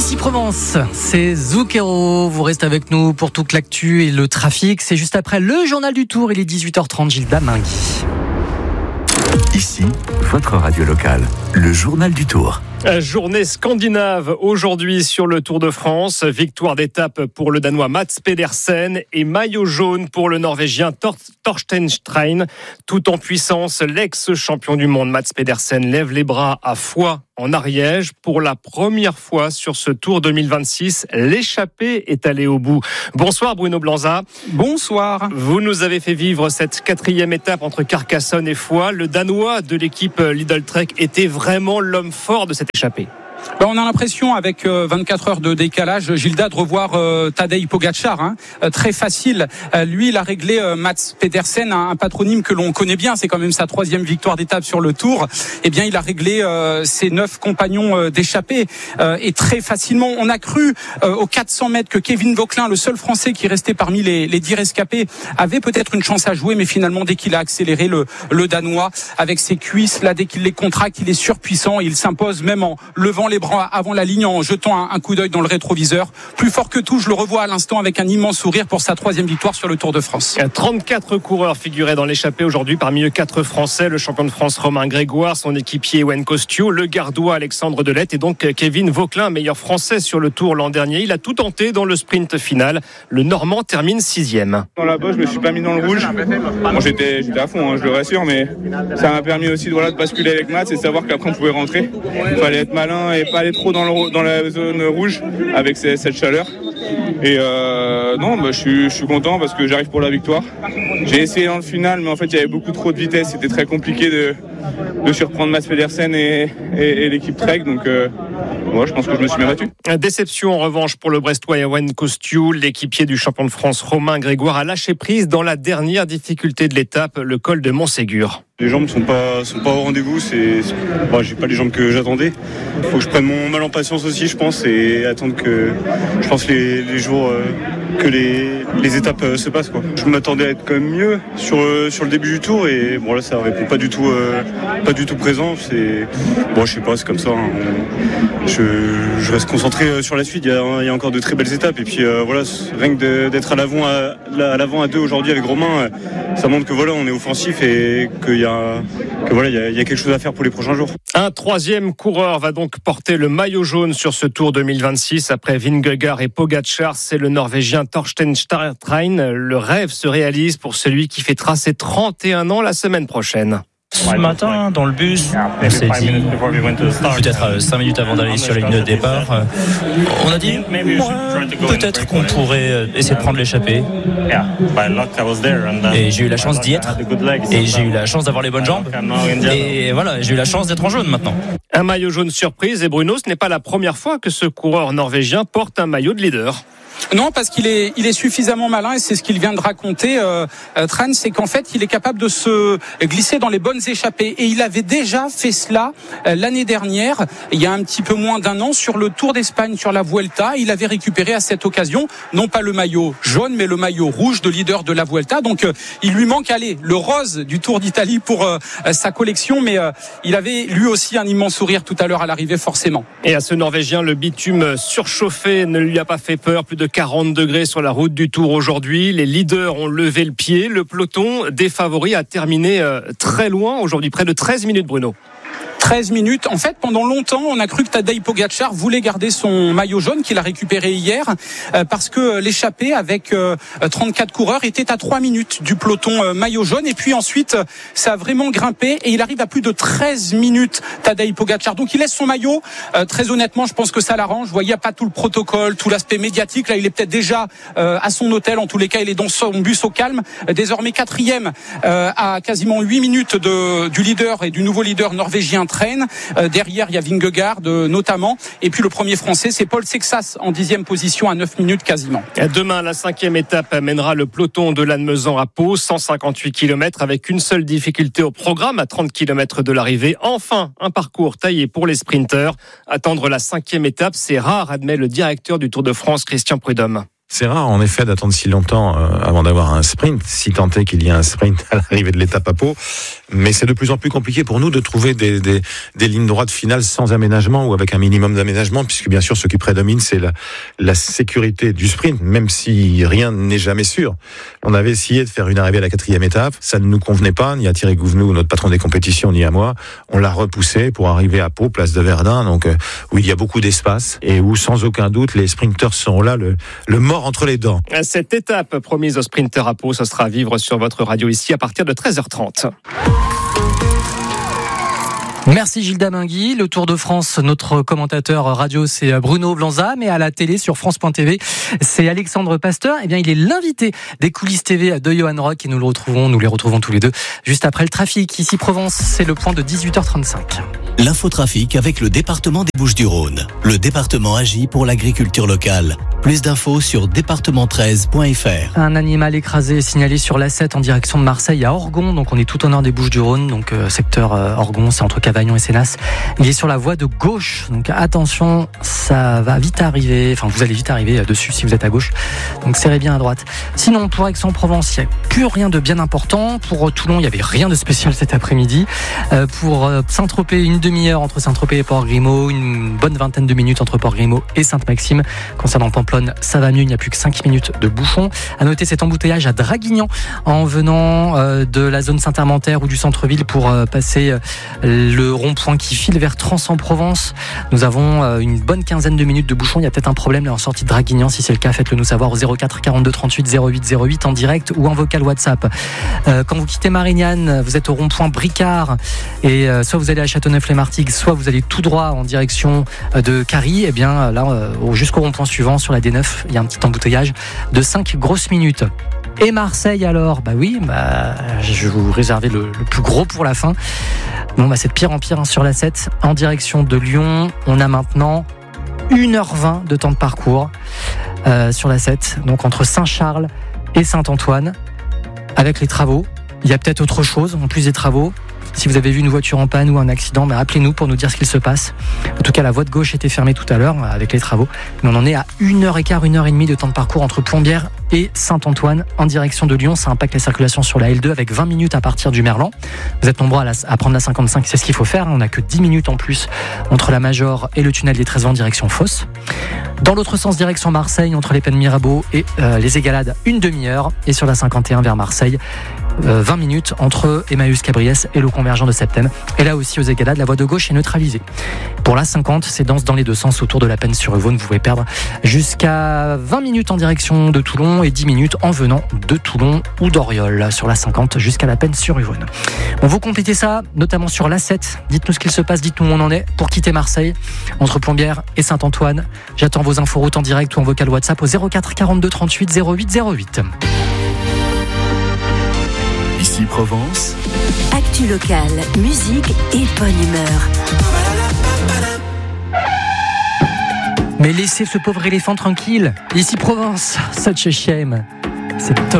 Ici Provence, c'est Zucchero. Vous restez avec nous pour toute l'actu et le trafic. C'est juste après le journal du Tour. Il est 18h30, Gilda Mingui. Ici, votre radio locale, le journal du Tour. Journée scandinave aujourd'hui sur le Tour de France. Victoire d'étape pour le Danois Mats Pedersen et maillot jaune pour le Norvégien Torsten Stein. Tout en puissance, l'ex-champion du monde Mats Pedersen lève les bras à Foix en Ariège. Pour la première fois sur ce Tour 2026, l'échappée est allée au bout. Bonsoir Bruno Blanza. Bonsoir. Vous nous avez fait vivre cette 4e étape entre Carcassonne et Foix. Le Danois de l'équipe Lidl Trek était vraiment l'homme fort de cette échappée. On a l'impression, avec 24 heures de décalage, Gilda, de revoir Tadej Pogačar. Très facile. Lui, il a réglé Mats Pedersen, un patronyme que l'on connaît bien. C'est quand même sa 3e victoire d'étape sur le Tour. Eh bien, il a réglé ses 9 compagnons d'échappée et très facilement. On a cru aux 400 mètres que Kevin Vauquelin, le seul Français qui restait parmi les 10 rescapés, avait peut-être une chance à jouer. Mais finalement, dès qu'il a accéléré le Danois avec ses cuisses, là, dès qu'il les contracte, il est surpuissant. Il s'impose même en levant les bras avant la ligne, en jetant un coup d'œil dans le rétroviseur. Plus fort que tout, je le revois à l'instant avec un immense sourire pour sa 3e victoire sur le Tour de France. 34 coureurs figuraient dans l'échappée aujourd'hui, parmi eux 4 Français, le champion de France Romain Grégoire, son équipier Ewen Kostyo, le gardois Alexandre Delette et donc Kevin Vauquelin, meilleur Français sur le Tour l'an dernier. Il a tout tenté dans le sprint final. Le Normand termine 6e. Dans la bosse, je me suis pas mis dans le rouge. Bon, j'étais à fond, je le rassure, mais ça m'a permis aussi de basculer avec Mats et savoir qu'après on pouvait rentrer. Il fallait être malin et pas aller trop dans la zone rouge avec cette chaleur. Et je suis content parce que j'arrive pour la victoire. J'ai essayé dans le final, mais en fait il y avait beaucoup trop de vitesse. C'était très compliqué de surprendre Mats Pedersen et l'équipe Trek. Donc moi je pense que je me suis bien battu. Déception en revanche pour le Brestois Ewen Kostyo. L'équipier du champion de France Romain Grégoire a lâché prise dans la dernière difficulté de l'étape, le col de Montségur. Les jambes sont pas au rendez-vous. J'ai pas les jambes que j'attendais. Il faut que je prenne mon mal en patience aussi, je pense, et attendre que les jours que les étapes se passent, quoi. Je m'attendais à être quand même mieux sur le début du tour et bon là ça répond pas du tout présent. Je sais pas, c'est comme ça. Je reste concentré sur la suite. Il y a encore de très belles étapes et puis rien que d'être à l'avant à 2 aujourd'hui avec Romain, ça montre que on est offensif et qu'il y a quelque chose à faire pour les prochains jours. Un 3e coureur va donc porter le maillot jaune sur ce Tour 2026 après Vingegaard et Pogačar. C'est le Norvégien Torsten Stein. Le rêve se réalise pour celui qui fait tracer 31 ans la semaine prochaine. Ce matin, dans le bus, on s'est dit, peut-être 5 minutes avant d'aller sur la ligne de départ, on a dit, peut-être qu'on pourrait essayer de prendre l'échappée. Et j'ai eu la chance d'y être. Et j'ai eu la chance d'avoir les bonnes jambes. Et voilà, j'ai eu la chance d'être en jaune maintenant. Un maillot jaune surprise. Et Bruno, ce n'est pas la première fois que ce coureur norvégien porte un maillot de leader. Non, parce qu'il est suffisamment malin et c'est ce qu'il vient de raconter, Tran, c'est qu'en fait il est capable de se glisser dans les bonnes échappées et il avait déjà fait cela l'année dernière, il y a un petit peu moins d'un an, sur le Tour d'Espagne, sur la Vuelta. Il avait récupéré à cette occasion non pas le maillot jaune mais le maillot rouge de leader de la Vuelta. Donc il lui manque le rose du Tour d'Italie pour sa collection, mais il avait lui aussi un immense sourire tout à l'heure à l'arrivée, forcément. Et à ce Norvégien, le bitume surchauffé ne lui a pas fait peur. Plus de 40 degrés sur la route du Tour aujourd'hui. Les leaders ont levé le pied. Le peloton des favoris a terminé très loin aujourd'hui, près de 13 minutes, Bruno. 13 minutes. En fait, pendant longtemps, on a cru que Tadej Pogačar voulait garder son maillot jaune qu'il a récupéré hier parce que l'échappée avec 34 coureurs était à 3 minutes du peloton maillot jaune. Et puis ensuite, ça a vraiment grimpé et il arrive à plus de 13 minutes, Tadej Pogačar. Donc il laisse son maillot. Très honnêtement, je pense que ça l'arrange. Vous voyez, il n'y a pas tout le protocole, tout l'aspect médiatique. Là, il est peut-être déjà à son hôtel. En tous les cas, il est dans son bus au calme. Désormais 4e à quasiment 8 minutes du leader et du nouveau leader norvégien Train. Derrière, il y a Vingegaard notamment. Et puis le premier français, c'est Paul Sexas en 10e position à 9 minutes quasiment. Demain, la 5e étape amènera le peloton de Lannemezan à Pau, 158 km avec une seule difficulté au programme à 30 km de l'arrivée. Enfin, un parcours taillé pour les sprinteurs. Attendre la 5e étape, c'est rare, admet le directeur du Tour de France, Christian Prudhomme. C'est rare, en effet, d'attendre si longtemps avant d'avoir un sprint, si tant est qu'il y a un sprint à l'arrivée de l'étape à Pau. Mais c'est de plus en plus compliqué pour nous de trouver des lignes droites finales sans aménagement ou avec un minimum d'aménagement, puisque bien sûr, ce qui prédomine, c'est la sécurité du sprint, même si rien n'est jamais sûr. On avait essayé de faire une arrivée à la 4e étape, ça ne nous convenait pas, ni à Thierry Gouvenou, notre patron des compétitions, ni à moi. On l'a repoussé pour arriver à Pau, place de Verdun, donc où il y a beaucoup d'espace et où, sans aucun doute, les sprinteurs seront là, le mort entre les dents. Cette étape promise aux sprinteurs à Pau, ce sera à vivre sur votre radio ici à partir de 13h30. Merci Gilles Damingui. Le Tour de France, notre commentateur radio, c'est Bruno Blanza, mais à la télé sur France.tv, c'est Alexandre Pasteur. Eh bien, il est l'invité des coulisses TV de Johan Rock et nous les retrouvons tous les deux juste après le trafic. Ici Provence, c'est le point de 18h35. L'infotrafic avec le département des Bouches-du-Rhône. Le département agit pour l'agriculture locale. Plus d'infos sur département13.fr. Un animal écrasé signalé sur l'A7 en direction de Marseille à Orgon. Donc on est tout au nord des Bouches-du-Rhône. Donc secteur Orgon, c'est entre Cavaillon et Sénas. Il est sur la voie de gauche. Donc attention, ça va vite arriver. Enfin, vous allez vite arriver dessus si vous êtes à gauche. Donc serrez bien à droite. Sinon, pour Aix-en-Provence, il n'y a plus rien de bien important. Pour Toulon, il n'y avait rien de spécial cet après-midi. Pour Saint-Tropez, une demi-heure entre Saint-Tropez et Port-Grimaud, une bonne vingtaine de minutes entre Port-Grimaud et Sainte-Maxime. Concernant Pamplonne, ça va mieux, il n'y a plus que 5 minutes de bouchon. À noter cet embouteillage à Draguignan en venant de la zone Saint-Hermentaire ou du centre-ville pour passer le rond-point qui file vers Trans-en-Provence. Nous avons une bonne quinzaine de minutes de bouchon. Il y a peut-être un problème là en sortie de Draguignan. Si c'est le cas, faites-le nous savoir au 04 42 38 08 08 en direct ou en vocal WhatsApp. Quand vous quittez Marignane, vous êtes au rond-point Bricard et soit vous allez à Châteauneuf-les-Martigues, soit vous allez tout droit en direction de Carie. Et bien là, jusqu'au rond-point suivant sur la D9, il y a un petit embouteillage de 5 grosses minutes. Et Marseille alors ? Je vais vous réserver le plus gros pour la fin. C'est de pire en pire sur la 7. En direction de Lyon, on a maintenant 1h20 de temps de parcours sur la 7. Donc entre Saint-Charles et Saint-Antoine. Avec les travaux, il y a peut-être autre chose en plus des travaux. Si vous avez vu une voiture en panne ou un accident, appelez-nous pour nous dire ce qu'il se passe. En tout cas, la voie de gauche était fermée tout à l'heure avec les travaux. Mais on en est à 1h15, 1h30 de temps de parcours entre Plombières et Saint-Antoine en direction de Lyon. Ça impacte la circulation sur la L2 avec 20 minutes à partir du Merlan. Vous êtes nombreux à prendre la 55, c'est ce qu'il faut faire. On n'a que 10 minutes en plus entre la Major et le tunnel des 13 vents direction Fosse. Dans l'autre sens, direction Marseille, entre les Pennes Mirabeau et les Égalades, une demi-heure. Et sur la 51 vers Marseille, 20 minutes entre Emmaüs Cabriès et le convergent de Septem. Et là aussi, aux Égalades, la voie de gauche est neutralisée. Pour la 50, c'est dense dans les deux sens autour de la Penne-sur-Yvonne. Vous pouvez perdre jusqu'à 20 minutes en direction de Toulon et 10 minutes en venant de Toulon ou d'Oriol sur la 50 jusqu'à la Penne-sur-Yvonne. On vous complétez ça, notamment sur l'A7. Dites-nous ce qu'il se passe, dites-nous où on en est pour quitter Marseille entre Plombières et Saint-Antoine. J'attends vos inforoutes en direct ou en vocal WhatsApp au 04 42 38 08 08. Ici Provence. Actu locale, musique et bonne humeur. Mais laissez ce pauvre éléphant tranquille. Ici Provence, such a shame. C'est top.